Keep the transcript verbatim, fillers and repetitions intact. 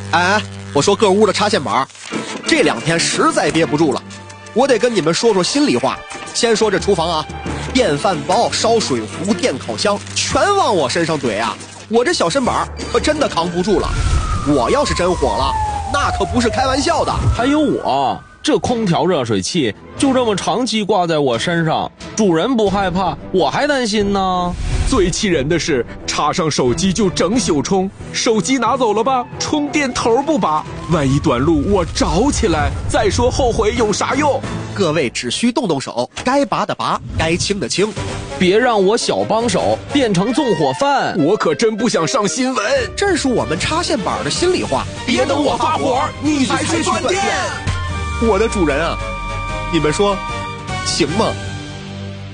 哎，我说各屋的插线板，这两天实在憋不住了，我得跟你们说说心里话。先说这厨房啊，电饭煲、烧水壶、电烤箱全往我身上怼啊，我这小身板可真的扛不住了。我要是真火了，那可不是开玩笑的。 还有我这空调热水器就这么长期挂在我身上，主人不害怕，我还担心呢。 最气人的是，插上手机就整宿充，手机拿走了吧，充电头不拔，万一短路我着起来，再说后悔有啥用？ 各位只需动动手，该拔的拔，该清的清， 别让我小帮手变成纵火犯。 我可真不想上新闻， 这是我们插线板的心里话。 别等我发火，你才去断电。 我的主人啊，你们说行吗？